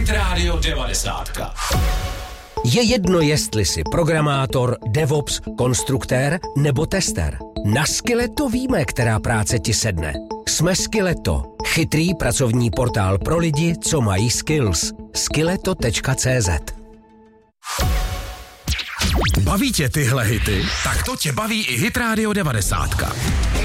Hit Radio 90. Je jedno, jestli jsi programátor, DevOps, konstruktér nebo tester. Na Skilleto víme, která práce ti sedne. Jsme Skilleto, chytrý pracovní portál pro lidi, co mají skills. Skilleto.cz. Baví tě tyhle hity? Tak to tě baví i Hit Radio 90.